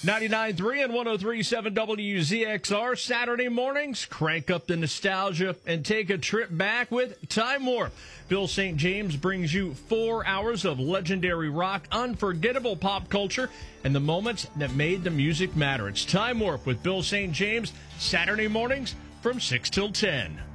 99.3 and 103.7 WZXR. Saturday mornings, crank up the nostalgia and take a trip back with Time Warp. Bill St. James brings you 4 hours of legendary rock, unforgettable pop culture, and the moments that made the music matter. It's Time Warp with Bill St. James, Saturday mornings from 6 till 10.